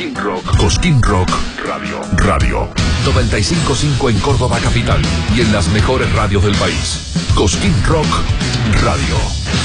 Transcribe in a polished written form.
Cosquín Rock. Cosquín Rock Radio. 95.5 en Córdoba capital y en las mejores radios del país. Cosquín Rock Radio.